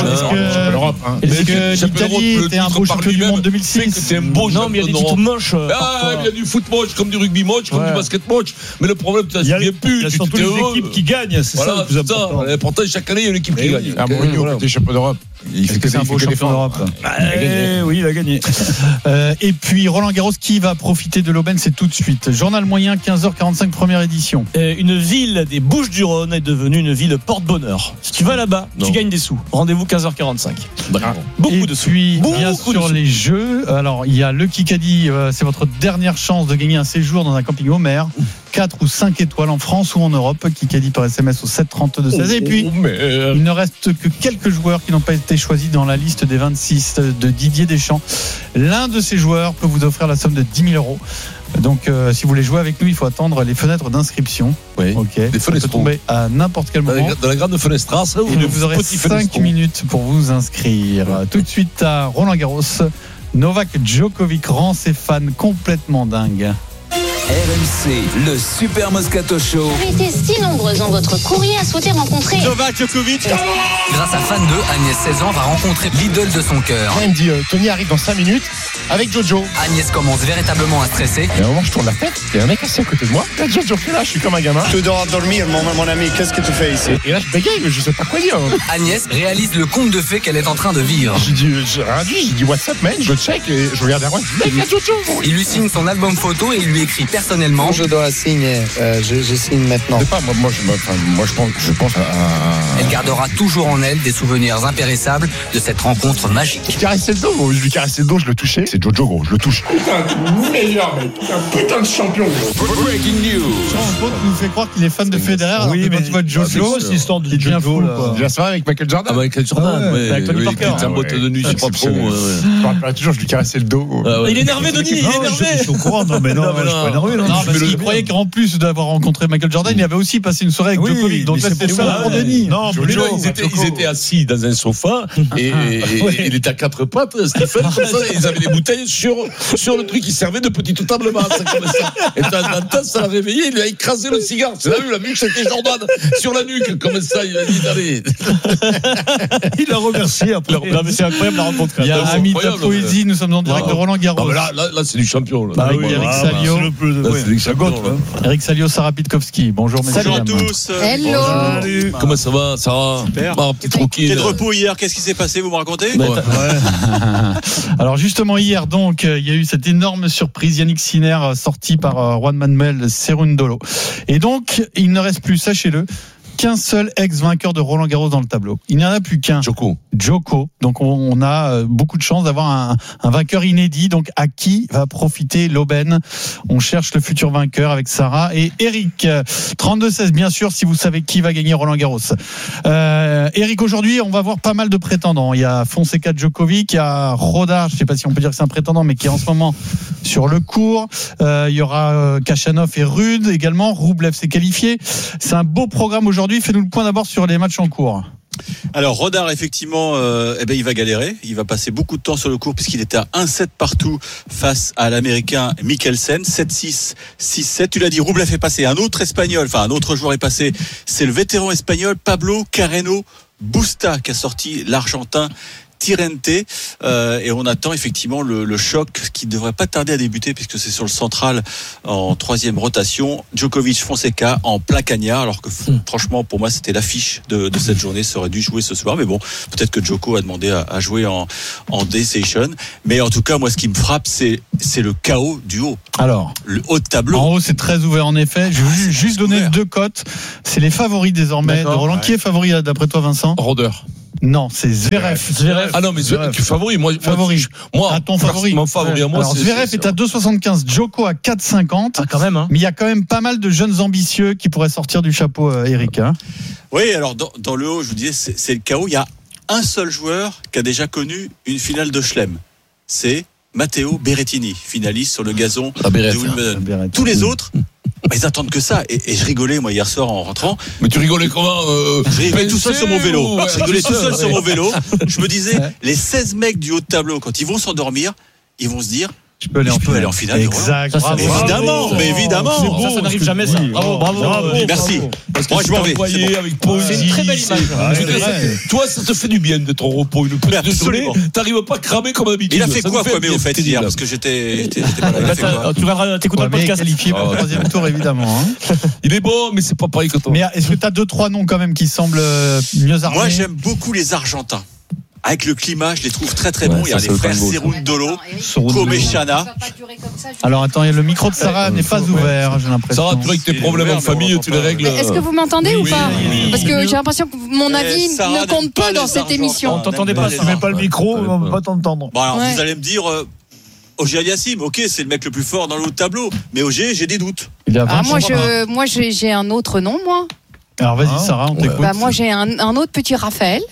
F: Est-ce que l'Italie était un beau champion du monde 2006?
E: C'est un beau
W: non, mais il y a des titres moches.
E: Il y a du foot moche, comme du rugby moche, comme du basket moche. Mais le problème, tu n'as plus.
A: Il y a surtout les équipes qui gagnent, c'est ça le plus important.
E: Pourtant, chaque année, il y a une équipe qui gagne.
L: Mourinho, t'es champion d'Europe.
F: C'est un beau champion d'Europe.
A: Oui, il a gagné.
F: Et puis Roland Garros, qui va profiter de l'aubaine, c'est tout de suite. Journal moyen, 15h45, première édition.
W: Une ville des Bouches-du-Rhône est devenue une ville porte-bonheur. Si tu vas là-bas, tu gagnes des sous. Rendez-vous 15h45. Beaucoup de sous. Et puis, bien sûr, les jeux. Alors, il y a le Kikadi, c'est votre dernière chance de gagner un séjour dans un camping Homer. 4 ou 5 étoiles en France ou en Europe. Kikadi par SMS au 732-16. Et puis, il ne reste que quelques joueurs qui n'ont pas été choisis dans la liste des 26 de Didier Deschamps. L'un de ces joueurs peut vous offrir la somme de 10 000 euros. Donc, si vous voulez jouer avec nous, il faut attendre les fenêtres d'inscription.
E: Oui.
F: Ok.
E: Les
F: ça peut tomber à n'importe quel moment.
E: Dans la grande fenestra, ça,
F: et vous aurez 5 minutes pour vous inscrire. Tout de suite à Roland Garros. Novak Djokovic rend ses fans complètement dingues.
Q: RMC, le Super Moscato Show.
C: Vous avez été si nombreux dans votre courrier à souhaiter rencontrer
A: Novak Djokovic.
D: Grâce à Fan 2, Agnès, 16 ans, va rencontrer l'idole de son cœur.
L: Il me dit, Tony arrive dans 5 minutes avec Jojo.
D: Agnès commence véritablement à stresser.
L: Et à un moment, je tourne la tête, il y a un mec assis à côté de moi. Là, Jojo fait là, je suis comme un gamin.
X: Tu dois dormir, mon ami, qu'est-ce que tu fais ici?
L: Et là, je bégaye, mais je sais pas quoi dire.
D: Agnès réalise le conte de fées qu'elle est en train de vivre.
L: J'ai dit WhatsApp, man, je check et je regarde derrière moi, je dis, mec, Jojo.
D: Il lui signe son album photo et il lui écrit personnellement.
X: Je dois signer, je signe maintenant.
L: Je sais pas, moi je pense à...
D: Elle gardera toujours en elle des souvenirs impérissables de cette rencontre magique.
L: Je caressais le dos, je lui caressais le dos, je le touchais. C'est Jojo, gros, je le touche.
X: Putain, tu meilleur, mec. Putain de champion, gros.
Q: Breaking news.
F: Jean-Claude nous fait croire qu'il est fan de Federer.
A: Oui, mais
F: quand tu vois Jojo,
A: c'est quoi cette histoire de Jojo là?
L: Déjà soirée avec Michael Jordan.
E: Avec Michael Jordan,
W: avec Tony Parker.
E: C'est un boîte de nuit, c'est pas trop.
L: Je me rappelle toujours, je lui caressais le dos.
W: Il est énervé, Denis, il est énervé.
A: Je suis au courant, non, mais non, je suis pas énervé.
F: Non, parce qu'il croyait qu'en plus d'avoir rencontré Michael Jordan, il avait aussi passé une soirée avec Djokovic. Donc là, c'était ça pour Denis.
E: Non, ils étaient assis dans un sofa et il était à 4 pattes, Stephen, comme ça, et ils avaient les bouteilles sur le truc qui servait de petite table basse, comme ça. Et d'un temps, ça l'a réveillé, il lui a écrasé le cigare. C'est là où il a vu que c'était Jordan sur la nuque, comme ça, il a dit, allez.
A: Il l'a remercié après.
W: Non, mais c'est incroyable la rencontre.
F: Il y a Ami de la Poésie, nous sommes en direct de Roland Garros.
E: Là, c'est du champion.
F: Avec Eric Salio. Eric Salio, Sarah Pitkowski. Bonjour, messieurs.
Y: Salut à tous.
B: Hello.
Y: Salut.
E: Comment ça va, Sarah?
Y: Super.
E: Petite rouquine.
Y: Quel repos hier, qu'est-ce qui s'est passé, vous me racontez?
F: Alors justement hier donc il y a eu cette énorme surprise, Yannick Sinner sorti par Juan Manuel Cerundolo. Et donc il ne reste plus, sachez-le, qu'un seul ex-vainqueur de Roland-Garros dans le tableau. Il n'y en a plus qu'un. Djoko. Donc on a beaucoup de chance d'avoir un vainqueur inédit. Donc à qui va profiter l'aubaine? On cherche le futur vainqueur avec Sarah et Eric. 32-16, bien sûr, si vous savez qui va gagner Roland-Garros. Eric, aujourd'hui, on va voir pas mal de prétendants. Il y a Fonseca, Djokovic, il y a Rodar, je ne sais pas si on peut dire que c'est un prétendant, mais qui est en ce moment sur le court. Il y aura Khachanov et Rude également. Roublev s'est qualifié. C'est un beau programme aujourd'hui. Fais-nous le point d'abord sur les matchs en cours.
Y: Alors Rodar, effectivement, il va galérer. Il va passer beaucoup de temps sur le court puisqu'il était à 1-7 partout face à l'Américain Mikkelsen. 7-6, 6-7. Tu l'as dit, Roublev est passé. Un autre joueur est passé. C'est le vétéran espagnol Pablo Carreno Busta qui a sorti l'Argentin Tirrente, et on attend effectivement le choc qui ne devrait pas tarder à débuter puisque c'est sur le central en 3e rotation. Djokovic Fonseca en plein cagnard, alors que franchement pour moi c'était l'affiche de cette journée. Ça aurait dû jouer ce soir, mais bon, peut-être que Djoko a demandé à jouer en D-Session. Mais en tout cas, moi ce qui me frappe c'est le chaos du haut. Alors, le haut de tableau.
F: En haut c'est très ouvert en effet. Je vais juste donner 2 cotes. C'est les favoris désormais de Roland. Qui est favori d'après toi, Vincent?
E: Roder.
F: Non, c'est Zverev.
E: Ah non, mais Zverev, favori. Moi,
F: ton favori.
E: Mon favori à moi.
F: Alors, Zverev est à 2,75, Djoko à 4,50.
W: Ah, quand même, hein.
F: Mais il y a quand même pas mal de jeunes ambitieux qui pourraient sortir du chapeau, Eric. Hein.
Y: Oui, alors dans le haut, je vous disais, c'est le chaos. Il y a un seul joueur qui a déjà connu une finale de Chelem. C'est Matteo Berrettini, finaliste sur le gazon de Wimbledon. Tous les autres, ils attendent que ça. Et je rigolais, moi, hier soir en rentrant.
E: Mais tu rigolais comment
Y: Je rigolais tout seul sur mon vélo. Je rigolais tout seul sur mon vélo. Je me disais, les 16 mecs du haut de tableau, quand ils vont s'endormir, ils vont se dire, je peux aller en finale.
F: Exact.
Y: Mais évidemment.
W: C'est beau, ça n'arrive jamais, ça. Bravo.
Y: Merci.
E: Moi, je m'en vais. Avec
W: c'est une très belle image.
E: Toi, ça te fait du bien d'être au repos une petite journée. T'arrives pas cramé comme d'habitude.
Y: Il a fait quoi, au fait, hier? Parce que j'étais pas là.
W: Tu vas t'écouter le podcast.
F: Qualifié pour le 3e tour, évidemment.
E: Il est bon, mais c'est pas pareil que toi.
F: Mais est-ce que tu as 2-3 noms quand même qui semblent mieux armés?
Y: Moi, j'aime beaucoup les Argentins. Avec le climat, je les trouve très très bons. Il y a les frères Cerundolo, Comechana.
F: Alors attends, le micro de Sarah n'est pas ouvert, j'ai l'impression.
E: Sarah, tu vois que tes problèmes en famille, tu les règles.
H: Est-ce que vous m'entendez ou pas? Parce que j'ai l'impression que mon avis ne compte pas dans cette émission.
W: On t'entendait pas,
A: tu mets pas le micro, on va pas t'entendre.
Y: Bon, alors vous allez me dire, Ogé Aliassime, ok, c'est le mec le plus fort dans le haut de tableau, mais Ogé, j'ai des doutes.
H: Moi, j'ai un autre nom, moi.
F: Alors vas-y, Sarah, on t'écoute.
H: Moi, j'ai un autre petit Raphaël.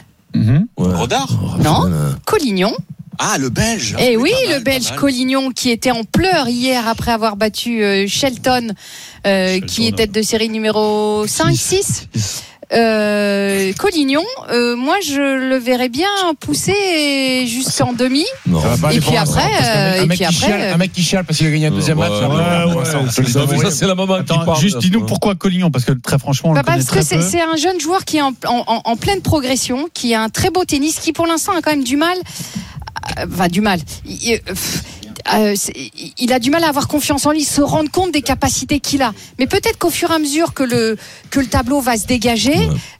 Y: Rodar?
H: Non, Collignon.
Y: Ah, le Belge.
H: Et oui, le Belge Collignon qui était en pleurs hier après avoir battu Shelton, qui est tête de série numéro 5, 6. Collignon, moi je le verrais bien pousser jusqu'en demi. Et puis après,
I: un mec qui chiale parce qu'il a gagné un deuxième match.
E: Ça c'est la maman qui parle.
F: Juste dis-nous pourquoi Collignon, parce que très franchement,
H: parce que c'est un jeune joueur qui est en pleine progression, qui a un très beau tennis, qui pour l'instant a quand même du mal. Il a du mal à avoir confiance en lui, se rendre compte des capacités qu'il a. Mais peut-être qu'au fur et à mesure que le tableau va se dégager,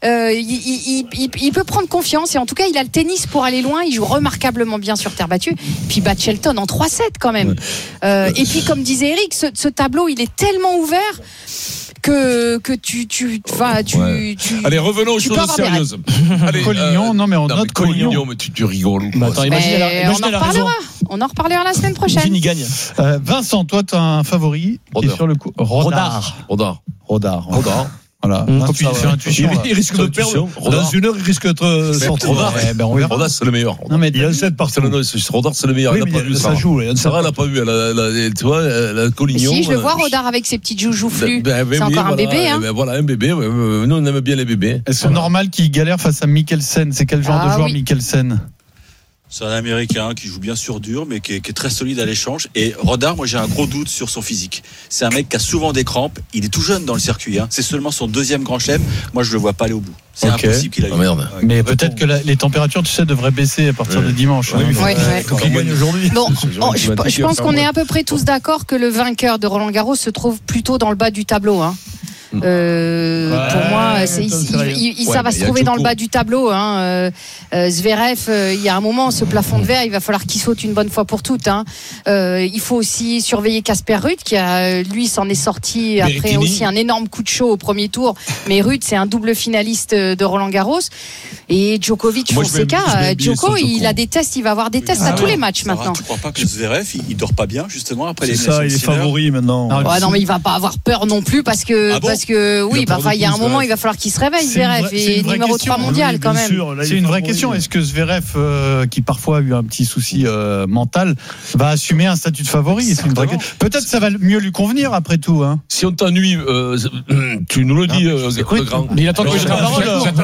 H: il peut prendre confiance. Et en tout cas, il a le tennis pour aller loin. Il joue remarquablement bien sur terre battue. Puis bat Shelton en 3-7 quand même. Et puis, comme disait Eric, ce tableau, il est tellement ouvert que tu
E: allez, revenons aux choses sérieuses.
F: Allez, Collignon, non mais on note Collignon,
E: mais tu rigoles.
H: Attends, on en reparlera la semaine prochaine.
W: Vini gagne.
F: Vincent, toi tu as un favori qui est sur le coup. Rodar. Voilà.
A: Il risque de perdre. Dans une heure, il risque d'être sorti.
E: Rodar, c'est le meilleur.
A: Non, mais il y a 7 partout.
E: Rodar, c'est le meilleur.
A: Oui, mais ça joue.
E: Sarah l'a pas vu. Tu vois, la Collignon.
H: Si, je le vois, Rodar avec ses petites joujoux flus. C'est encore un bébé.
E: Voilà, un bébé. Nous, on aime bien les bébés.
F: Est-ce normal qu'il galère face à Mikkelsen? C'est quel genre de joueur, Mikkelsen?
Y: C'est un Américain qui joue bien sur dur, mais qui est très solide à l'échange. Et Rodar, moi j'ai un gros doute sur son physique. C'est un mec qui a souvent des crampes. Il est tout jeune dans le circuit. C'est seulement son 2e grand chelem. Moi je le vois pas aller au bout. C'est impossible qu'il aille.
F: Mais peut-être que les températures, tu sais, devraient baisser à partir de dimanche.
A: Il gagne aujourd'hui.
H: Bon, je pense qu'on est à peu près tous d'accord que le vainqueur de Roland-Garros se trouve plutôt dans le bas du tableau. Pour moi, ça va se trouver dans le bas du tableau. Zverev, il y a un moment, ce plafond de verre, il va falloir qu'il saute une bonne fois pour toutes. Il faut aussi surveiller Casper Ruud, qui lui s'en est sorti après aussi un énorme coup de chaud au premier tour. Mais Ruud, c'est un double finaliste de Roland-Garros. Et Djokovic, Fonseca, Djoko, il a des tests, il va avoir des tests à tous les matchs maintenant.
Y: Tu crois pas que Zverev, il dort pas bien justement après les
F: ça, il est favori maintenant.
H: Non, mais il va pas avoir peur non plus parce que il y a un moment, il va falloir qu'il se réveille. Zverev est numéro 3 mondial quand même.
F: C'est une vraie question. Est-ce que Zverev, qui parfois a eu un petit souci mental, va assumer un statut de favori? C'est une vraie question. Peut-être ça va mieux lui convenir après tout.
E: Si on t'ennuie, tu nous le dis, grand.
W: Mais il attend que je la parole.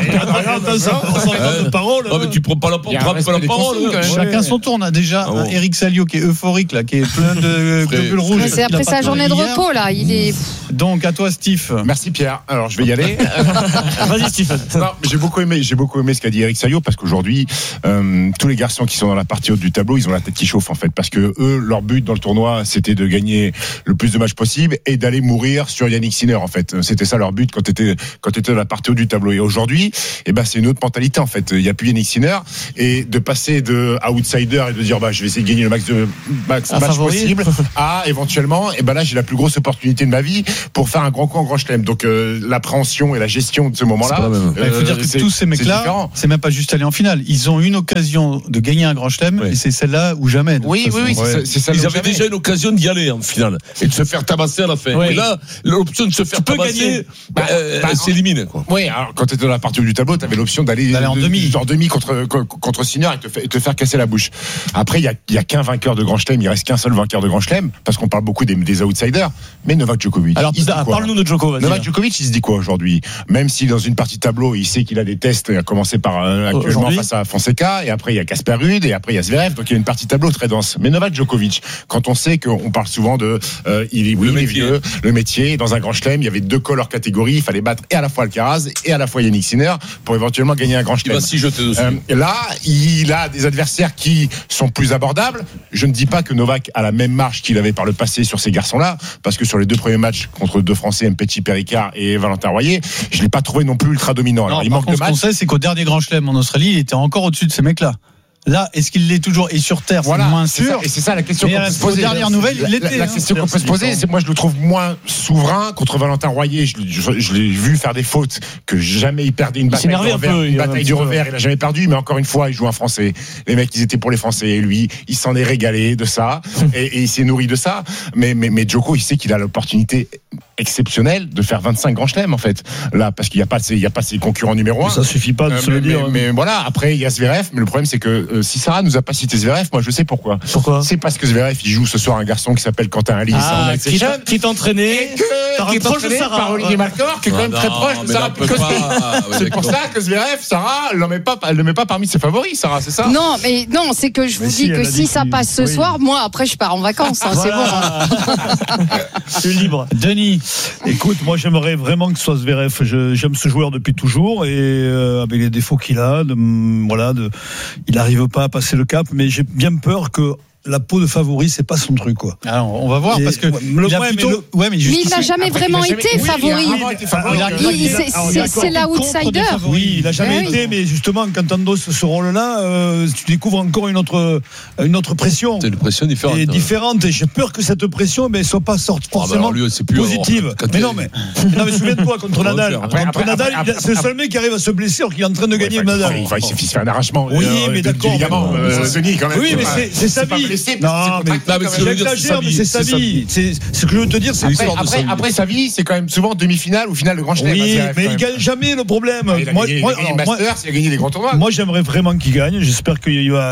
E: Mais tu prends pas la parole.
F: Chacun son tour. On a déjà Eric Salio qui est euphorique là, qui est plein de globules rouges.
H: C'est après sa journée de repos là. Il est.
F: Donc à toi, Steve.
I: Merci Pierre. Alors je vais y aller.
W: Vas-y Stephen.
I: Non, j'ai beaucoup aimé ce qu'a dit Eric Salio parce qu'aujourd'hui tous les garçons qui sont dans la partie haute du tableau, ils ont la tête qui chauffe en fait parce que eux, leur but dans le tournoi, c'était de gagner le plus de matchs possible et d'aller mourir sur Yannick Sinner en fait. C'était ça leur but quand t'étais dans la partie haute du tableau. Et aujourd'hui, c'est une autre mentalité en fait. Il y a plus Yannick Sinner et de passer de outsider et de dire je vais essayer de gagner le max match possible à éventuellement là j'ai la plus grosse opportunité de ma vie pour faire un grand coup en Grand Chelem. Donc l'appréhension et la gestion de ce moment-là.
F: Il faut dire que tous ces mecs-là, c'est même pas juste aller en finale. Ils ont une occasion de gagner un Grand Chelem et c'est celle-là ou jamais.
E: Oui, c'est ça. Ils avaient déjà une occasion d'y aller en finale et de se faire tabasser à la fin. Et là, l'option de se faire tabasser, elle s'élimine.
I: Oui, alors quand tu étais dans la partie du tableau, tu avais l'option d'aller en demi contre Sinner et te faire casser la bouche. Après, il y a qu'un vainqueur de Grand Chelem, il reste qu'un seul vainqueur de Grand Chelem parce qu'on parle beaucoup des outsiders, mais Novak Djokovic.
W: Alors parle-nous de Djokovic.
I: Novak Djokovic, il se dit quoi aujourd'hui? Même si dans une partie de tableau, il sait qu'il a des tests, à commencer par actuellement face à Fonseca, et après il y a Casper Ruud, et après il y a Zverev, donc il y a une partie de tableau très dense. Mais Novak Djokovic, quand on sait qu'on parle souvent de il est vieux, le métier, dans un Grand Chelem, il y avait 2 cols hors catégorie, il fallait battre et à la fois Alcaraz et à la fois Yannick Sinner pour éventuellement gagner un Grand Chelem.
E: Il va s'y jeter dessus.
I: Là, il a des adversaires qui sont plus abordables. Je ne dis pas que Novak a la même marge qu'il avait par le passé sur ces garçons-là, parce que sur les 2 premiers matchs contre 2 Français, Mpetshi Perricard et Valentin Royer, je l'ai pas trouvé non plus ultra dominant. Alors, il manque de matchs.
F: Ce qu'on sait, c'est qu'au dernier Grand Chelem en Australie, il était encore au-dessus de ces mecs-là. Là, est-ce qu'il l'est toujours? Et sur Terre, c'est moins sûr.
I: Et c'est ça la question qu'on peut se poser.
F: Dernière nouvelle, il l'était.
I: La question qu'on peut se poser, c'est moi je le trouve moins souverain contre Valentin Royer. Je l'ai vu faire des fautes que jamais il perdait une bataille du revers. Il a jamais perdu, mais encore une fois, il joue un Français. Les mecs, ils étaient pour les Français et lui, il s'en est régalé de ça et il s'est nourri de ça. Mais Djoko, il sait qu'il a l'opportunité exceptionnelle de faire 25 grands chelems en fait. Là, parce qu'il y a pas ses concurrents numéro 1.
F: Ça suffit pas de se le dire.
I: Mais voilà, après il y a Zverev. Mais le problème c'est que si Sarah nous a pas cité Zverev, moi je sais pourquoi. C'est parce que Zverev il joue ce soir un garçon qui s'appelle Quentin Halys
W: qui est entraîné,
I: qui est entraîné par Olivier Malcor, qui est quand même très proche de Sarah. C'est pour ça que Zverev, Sarah, elle le met pas parmi ses favoris, Sarah, c'est ça?
H: Non, mais non, c'est que je vous dis que si ça passe ce soir, moi après je pars en vacances, c'est bon.
W: Je suis libre.
F: Denis,
A: écoute, moi j'aimerais vraiment que ce soit Zverev. J'aime ce joueur depuis toujours et avec les défauts qu'il a, il n'arrive pas à passer le cap, mais j'ai bien peur que la peau de favori, c'est pas son truc, quoi.
F: Alors, on va voir, parce que
H: mais il n'a jamais vraiment été favori. C'est l'outsider.
A: Oui, il n'a jamais été, mais justement, quand tu endosses ce rôle-là, tu découvres encore une autre pression.
E: C'est une pression différente.
A: Et différente. Et j'ai peur que cette pression, soit pas forcément positive. Mais souviens-toi, contre Nadal. Contre Nadal, c'est le seul mec qui arrive à se blesser alors qu'il est en train de gagner Nadal.
I: Il s'est fait un arrachement.
A: Oui, mais d'accord.
I: Oui,
A: mais c'est sa vie. Non, mais j'exagère, mais c'est sa vie. Ce que je veux te dire, c'est l'histoire de sa vie.
I: Après sa vie, c'est quand même souvent demi-finale ou finale de Grand Chelem.
A: Oui, mais il gagne jamais, le problème.
I: Il a gagné les Masters, il a gagné les grands tournois.
A: Moi, j'aimerais vraiment qu'il gagne. J'espère qu'il va,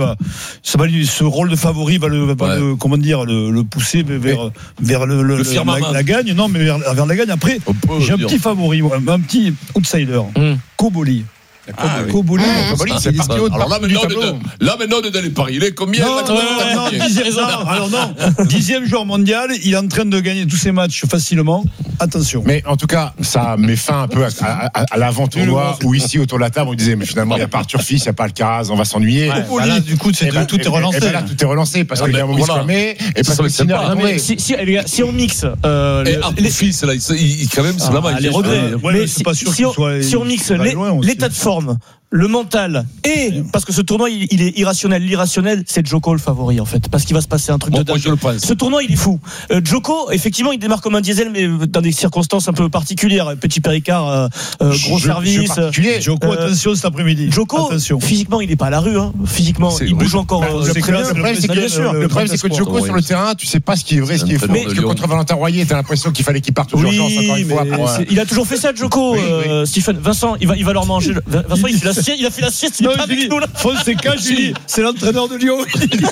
A: ce rôle de favori va le pousser vers la gagne. Non, mais vers la gagne. Après, j'ai un petit favori, un petit outsider. Koboli. Koboli,
I: c'est parti haut.
J: Alors là, maintenant, on est dans les paris. Il est combien?
A: Alors non, 10e joueur mondial, il est en train de gagner tous ses matchs facilement. Attention.
I: Mais en tout cas, ça met fin un peu à l'avant-tournoi où ici, autour de la table, on disait, mais finalement, il n'y a pas Arthur Fils, il n'y a pas Alcaraz, on va s'ennuyer.
F: Là, du coup, tout est relancé.
I: Là, tout est relancé parce qu'il y a un moment cramé et parce que Sinner est tombé.
W: Si on mixe
J: les fils, là, quand même, c'est là-bas.
W: Les regrets.
A: Mais c'est pas sûr
W: si on mixe l'état de forme, le mental et parce que ce tournoi il est irrationnel. L'irrationnel, c'est Djoko le favori en fait, parce qu'il va se passer un truc de dingue.
J: Je le pense.
W: Ce tournoi il est fou. Djoko, effectivement, il démarre comme un diesel, mais dans des circonstances un peu particulières. Petit Péricard, gros service.
A: Djoko, attention cet après-midi.
W: Djoko, physiquement, il n'est pas à la rue. Physiquement, il bouge encore.
I: Le problème, c'est que Djoko sur le terrain, tu sais pas ce qui est vrai, ce qui est faux. Parce que contre Valentin Royer, t'as l'impression qu'il fallait qu'il parte aux urgences encore une fois.
W: Il a toujours fait ça, Djoko. Stephen, Vincent, il va leur manger. Vincent, il a fait la sieste, il est pas avec nous là.
A: Fonseca, c'est l'entraîneur de Lyon.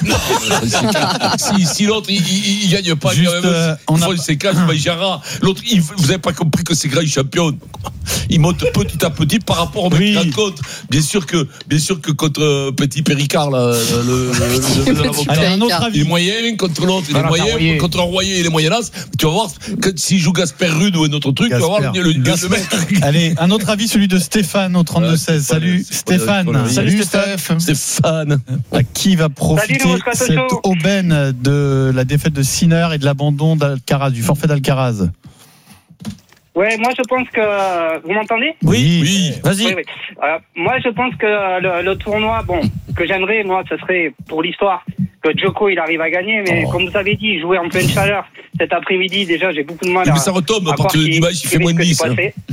J: Si l'autre il gagne pas, Fonseca, il gérera. L'autre, vous avez pas compris que c'est grand champion. Il monte petit à petit par rapport au mec qui compte. Bien sûr que contre Petit Péricard là,
F: un autre avis.
J: Il est moyen contre l'autre, il est moyen contre Royer, il est moyennasse. Tu vas voir s'il joue Gasper Rude ou un autre truc, tu vas voir le mec.
F: Allez, un autre avis, celui de Stéphane au 32-16. Salut Stéphane.
W: Salut Stéphane.
F: À qui va profiter cette aubaine de la défaite de Sinner et de l'abandon d'Alcaraz, du forfait d'Alcaraz?
K: Ouais, moi je pense que vous m'entendez?
W: Oui. Vas-y.
K: Oui. Moi je pense que le tournoi, que j'aimerais, moi, ce serait pour l'histoire que Djoko il arrive à gagner, mais comme vous avez dit, jouer en pleine chaleur cet après-midi, déjà j'ai beaucoup de mal à.
J: Mais ça retombe à partir du dimanche, il fait moins de 10.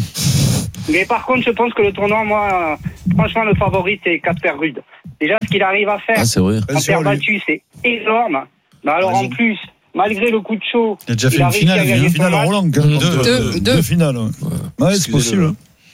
K: Mais par contre, je pense que le tournoi, moi, franchement, le favori c'est Casper Ruud. Déjà, ce qu'il arrive à faire en terre battue, c'est énorme. Mais alors en plus, malgré le coup de chaud,
F: il a déjà fait une finale
A: à Roland. Deux finales. Ouais, c'est possible.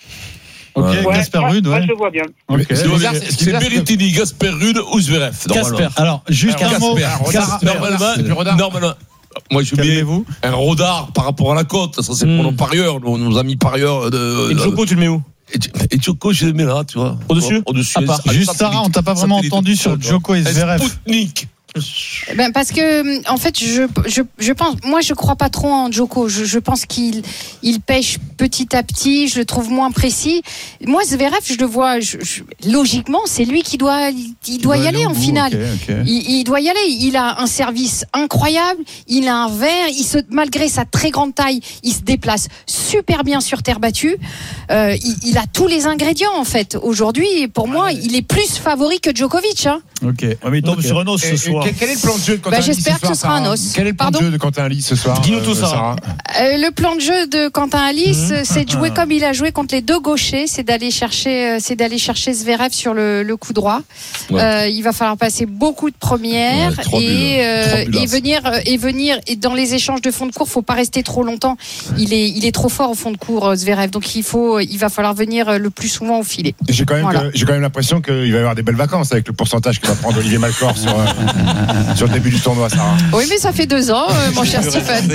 W: Ok,
K: Casper Ruud, ouais. Je le vois bien.
J: Okay. C'est Berrettini, Casper Ruud ou Zverev.
W: Casper.
F: Alors, juste un mot.
J: Normalement. Moi, je mets un Rodard par rapport à la cote. Ça, c'est pour nos parieurs, nos amis parieurs.
W: Et Djoko, tu le mets où?
J: Et Djoko, je le mets là, tu vois.
W: Au-dessus.
F: Juste Sarah, on t'a pas vraiment entendu sur Djoko et Zverev.
J: Sputnik.
H: Parce que en fait je pense, moi je crois pas trop en Djoko. Je pense qu'il pêche petit à petit. Je le trouve moins précis. Moi Zverev, je le vois logiquement, c'est lui qui doit y aller en finale. Okay. Il doit y aller. Il a un service incroyable. Il a un verre. Malgré sa très grande taille, il se déplace super bien sur terre battue. Il a tous les ingrédients en fait. Aujourd'hui, pour moi, il est plus favori que Djokovic.
A: Ok. Mais il tombe sur un os ce soir.
I: Quel est le plan de jeu de Quentin Lee ce soir?
H: J'espère que ce sera un os.
I: Quel est le plan de jeu de Quentin Lee ce soir?
W: Dis-nous tout ça.
H: Le plan de jeu de Quentin Alice, c'est de jouer comme il a joué contre les deux gauchers, c'est d'aller chercher Zverev sur le coup droit. Ouais. Il va falloir passer beaucoup de premières et venir et dans les échanges de fond de cours, faut pas rester trop longtemps. Il est trop fort au fond de cours, Zverev, donc il va falloir venir le plus souvent au filet.
I: J'ai quand même l'impression qu'il va y avoir des belles vacances avec le pourcentage que va prendre Olivier Malcor sur le début du tournoi, Sarah.
H: Oui, mais ça fait 2 ans, mon cher Stephen.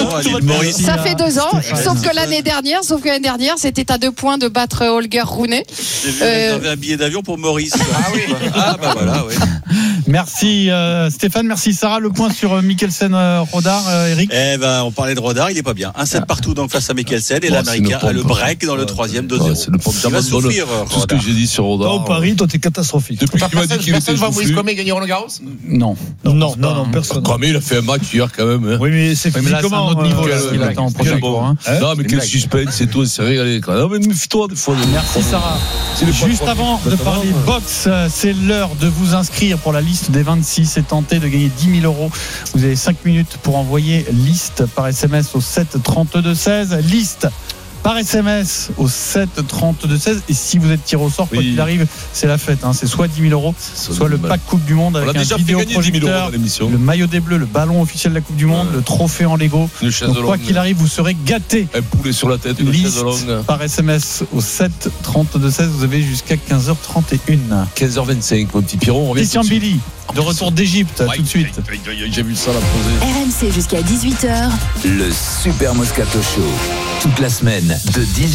H: Ça fait 2 ans, sauf que l'année dernière, c'était à 2 points de battre Holger Rune.
Y: J'ai réservé un billet d'avion pour Maurice.
I: Ah oui.
Y: Voilà, oui.
F: Merci Stéphane, merci Sarah. Le point sur Mikkelsen Rodard, Eric.
Y: On parlait de Rodard, il est pas bien. 1-7 partout donc face à Mikkelsen et l'Américain a le break dans le 3e 2-0.
J: C'est le il va souffrir. Tout ce que j'ai dit sur Rodard.
A: Toi au Paris, toi t'es catastrophique.
J: Depuis qu'il m'a dit qu'il était
I: va Maurice Comé gagner Roland Garros?
F: Non,
J: personne. Comé, il a fait un match hier quand même.
A: Oui, mais c'est
F: physiquement un autre niveau qu'il attend en prochain tour.
J: Non, mais quel suspense, c'est tout, c'est régalé. Non, mais méfie-toi des fois.
F: Merci Sarah. Juste avant de parler boxe, c'est l'heure de vous inscrire pour la liste des 26 et tenter de gagner 10 000 €. Vous avez 5 minutes pour envoyer liste par SMS au 7 32 16. Liste par SMS au 7 32 16. Et si vous êtes tiré au sort, quoi qu'il arrive, c'est la fête. C'est soit 10 000 €, soit le pack Coupe du Monde avec un vidéoprojecteur, le maillot des Bleus, le ballon officiel de la Coupe du Monde, le trophée en Lego. Donc, quoi qu'il arrive, vous serez gâtés.
J: Un poulet sur la tête, une chaise longue.
F: Par SMS au 7 32 16. Vous avez jusqu'à 15h31.
J: 15h25, mon petit Pierrot.
F: Christian Billy, de retour d'Égypte, tout de suite.
J: J'ai vu ça la poser.
G: RMC jusqu'à 18h.
Q: Le Super Moscato Show. Toute la semaine de 18h